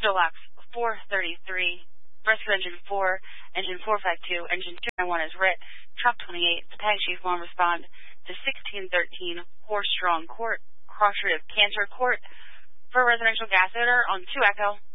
Stolax 433, Rescue Engine 4, Engine 452, Engine 291 is writ, Truck 28, the Tag Chief 1 respond to 1613 Horse Strong Court, Cross Street of Cantor Court, for a residential gas odor on 2 Echo.